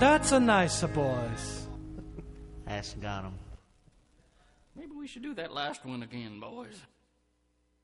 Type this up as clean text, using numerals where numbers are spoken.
that's a nicer voice. Ask got him. Maybe we should do that last one again, boys.